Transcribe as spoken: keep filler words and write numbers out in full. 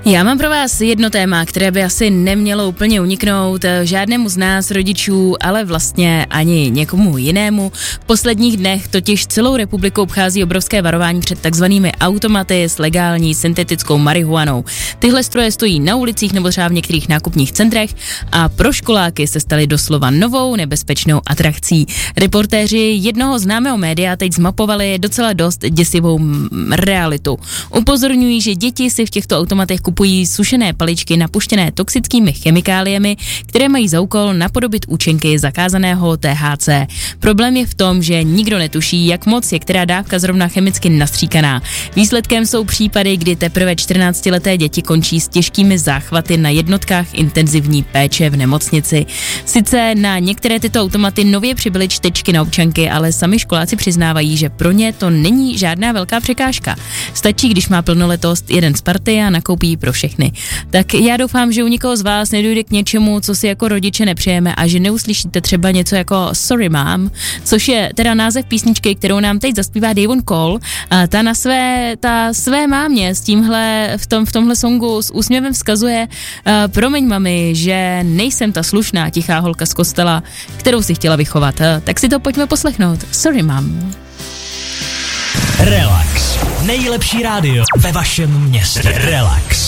Já mám pro vás jedno téma, které by asi nemělo úplně uniknout žádnému z nás rodičů, ale vlastně ani někomu jinému. V posledních dnech totiž celou republiku obchází obrovské varování před takzvanými automaty s legální syntetickou marihuanou. Tyhle stroje stojí na ulicích nebo třeba v některých nákupních centrech a pro školáky se staly doslova novou nebezpečnou atrakcí. Reportéři jednoho známého média teď zmapovali docela dost děsivou realitu. Upozorňují, že děti si v těchto automatech kupují sušené paličky napuštěné toxickými chemikáliemi, které mají za úkol napodobit účinky zakázaného T H C. Problém je v tom, že nikdo netuší, jak moc je která dávka zrovna chemicky nastříkaná. Výsledkem jsou případy, kdy teprve čtrnáctileté děti končí s těžkými záchvaty na jednotkách intenzivní péče v nemocnici. Sice na některé tyto automaty nově přibyly čtečky na občanky, ale sami školáci přiznávají, že pro ně to není žádná velká překážka. Stačí, když má plnoletost jeden z party a nakoupí pro všechny. Tak já doufám, že u nikoho z vás nedojde k něčemu, co si jako rodiče nepřejeme a že neuslyšíte třeba něco jako Sorry Mom, což je teda název písničky, kterou nám teď zaspívá Davon Cole. A ta na své, ta své mámě s tímhle, v, tom, v tomhle songu s úsměvem vzkazuje uh, promiň mami, že nejsem ta slušná tichá holka z kostela, kterou si chtěla vychovat. Uh, tak si to pojďme poslechnout. Sorry Mom. Relax. Nejlepší rádio ve vašem městě. Relax.